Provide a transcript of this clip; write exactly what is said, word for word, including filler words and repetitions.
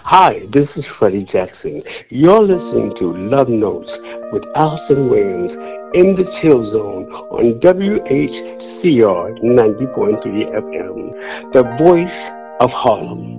Hi, this is Freddie Jackson. You're listening to Love Notes with Allison Williams in the Chill Zone on W H C R ninety point three F M, the voice of Harlem.